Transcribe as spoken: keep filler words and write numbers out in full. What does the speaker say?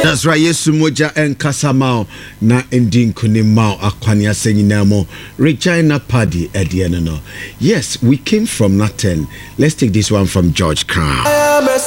That's right. Yes, Moja and Casamao na ending kunimao akwanya senyinamo Regina Paddy Edianono. Yes, we came from nothing. Let's take this one from George Crown.